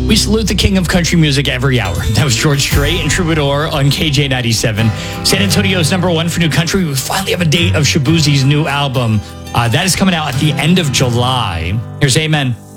We salute the king of country music every hour. That was George Strait and Troubadour on KJ97. San Antonio's #1 for new country. We finally have a date of Shaboozey's new album. That is coming out at the end of July. Here's Amen.